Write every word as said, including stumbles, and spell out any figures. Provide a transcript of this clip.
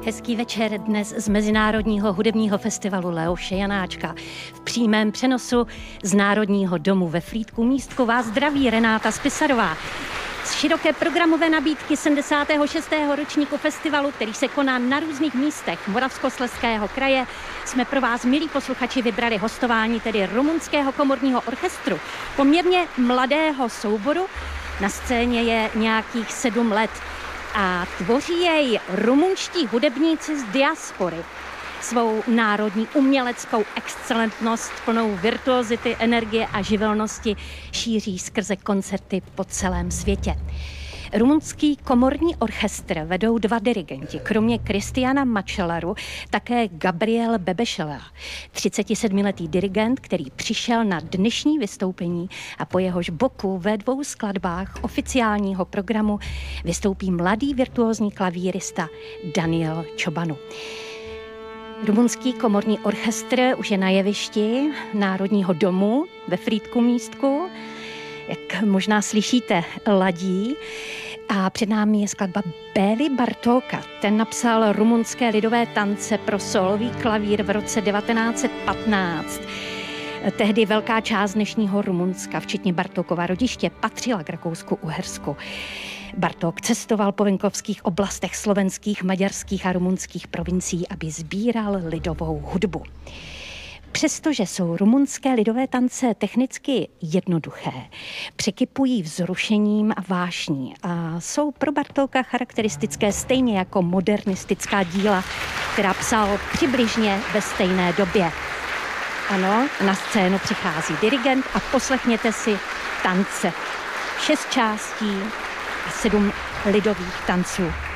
Hezký večer dnes z Mezinárodního hudebního festivalu Leoše Janáčka. V přímém přenosu z Národního domu ve Frýdku Místku vás zdraví Renáta Spisarová. Z široké programové nabídky sedmdesátého šestého ročníku festivalu, který se koná na různých místech Moravskoslezského kraje, jsme pro vás, milí posluchači, vybrali hostování tedy rumunského komorního orchestru, poměrně mladého souboru. Na scéně je nějakých sedm let a tvoří jej rumunští hudebníci z diaspory. Svou národní uměleckou excelentnost plnou virtuozity, energie a živelnosti šíří skrze koncerty po celém světě. Rumunský komorní orchestr vedou dva dirigenti, kromě Kristiana Mačelaru také Gabriel Bebešela, třicetisedmiletý dirigent, který přišel na dnešní vystoupení a po jehož boku ve dvou skladbách oficiálního programu vystoupí mladý virtuózní klavírista Daniel Čobanu. Rumunský komorní orchestr už je na jevišti Národního domu ve Frýdku Místku. Jak možná slyšíte, ladí. A před námi je skladba Béli Bartóka. Ten napsal rumunské lidové tance pro sólový klavír v roce devatenáct set patnáct. Tehdy velká část dnešního Rumunska, včetně Bartókova rodiště, patřila k Rakousku-Uhersku. Bartók cestoval po venkovských oblastech slovenských, maďarských a rumunských provincií, aby sbíral lidovou hudbu. Přestože jsou rumunské lidové tance technicky jednoduché, překypují vzrušením a vášní a jsou pro Bartóka charakteristické stejně jako modernistická díla, která psal přibližně ve stejné době. Ano, na scénu přichází dirigent a poslechněte si tance. Šest částí a sedm lidových tanců.